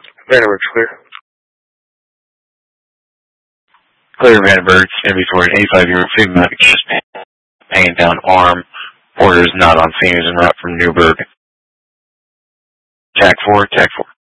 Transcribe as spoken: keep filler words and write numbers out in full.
Vandenberg's clear. Clear Vandenberg, stand before an eighty-five year old female with chest pain, hanging down arm. Orders not on scene is en route from Newburgh. Tac four, Tac four.